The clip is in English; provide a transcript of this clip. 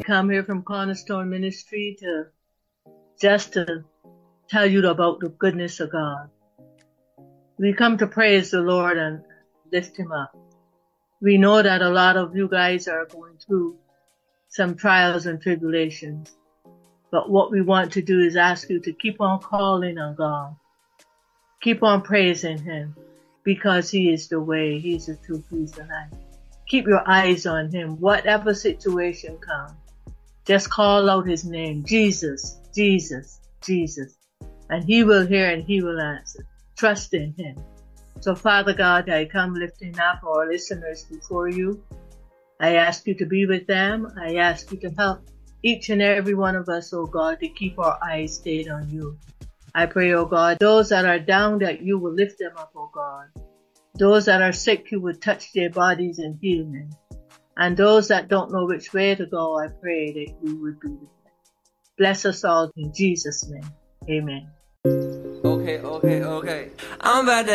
Come here from Cornerstone Ministry to tell you about the goodness of God. We come to praise the Lord and lift him up. We know that a lot of you guys are going through some trials and tribulations. But what we want to do is ask you to keep on calling on God. Keep on praising him because he is the way, he's the truth, he's the life. Keep your eyes on him, whatever situation comes. Just call out his name, Jesus, Jesus, Jesus. And he will hear and he will answer. Trust in him. So Father God, I come lifting up our listeners before you. I ask you to be with them. I ask you to help each and every one of us, oh God, to keep our eyes stayed on you. I pray, oh God, those that are down, that you will lift them up, oh God. Those that are sick, you will touch their bodies and heal them. And those that don't know which way to go, I pray that you would be with them. Bless us all in Jesus' name. Amen. Okay. I'm about to